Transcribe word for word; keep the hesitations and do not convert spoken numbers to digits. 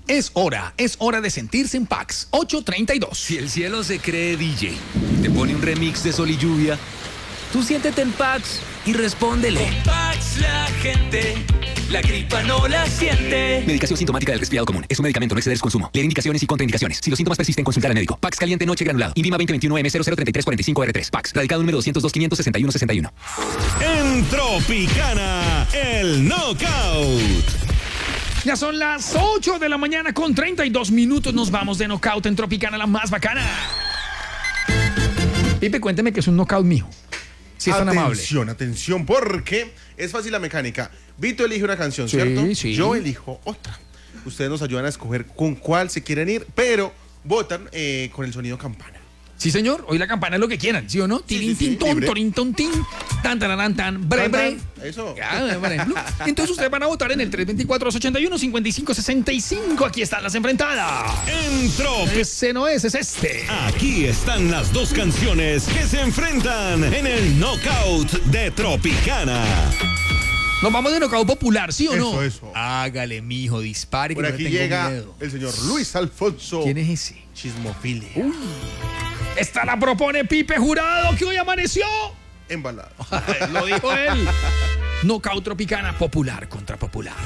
Es hora, es hora de sentirse en Pax. ocho treinta y dos. Si el cielo se cree D J, te pone un remix de Sol y Lluvia, tú siéntete en Pax y respóndele. Con Pax la gente, la gripa no la siente. Medicación sintomática del resfriado común. Es un medicamento, no exceder su consumo. Leer indicaciones y contraindicaciones. Si los síntomas persisten, consultar al médico. Pax caliente noche granulado. INVIMA veinte veintiuno M cero cero treinta y tres cuarenta y cinco R tres. Pax. Radicado número doscientos dos quinientos sesenta y uno sesenta y uno. En Tropicana, el Knockout. Ya son las ocho de la mañana con treinta y dos minutos. Nos vamos de knockout en Tropicana, la más bacana. Pipe, cuénteme que es un knockout mío. Si es tan amable. Atención, atención, porque es fácil la mecánica. Vito elige una canción, Sí, ¿cierto? sí. Yo elijo otra. Ustedes nos ayudan a escoger con cuál se quieren ir, pero votan eh, con el sonido campana. Sí, señor. Hoy la campana es lo que quieran, ¿sí o no? Sí, Tirín, sí, sí, tin, ton, libre. torin, ton, tin. Tan, tan, tan, bre, Tan, bre. tan, Eso. Ya, por ejemplo. Entonces ustedes van a votar en el tres veinticuatro, dos ochenta y uno, cincuenta y cinco sesenta y cinco. Aquí están las enfrentadas. En Trop. Ese no es, es este. Aquí están las dos canciones que se enfrentan en el Knockout de Tropicana. Nos vamos de knockout popular, ¿sí o no? Eso, eso. Hágale, mijo, dispare. Por que no aquí le tengo llega miedo. el señor Luis Alfonso. ¿Quién es ese? Chismofilia. Esta la propone Pipe Jurado, que hoy amaneció. Embalado. Lo dijo él. Knockout Tropicana, popular contra popular.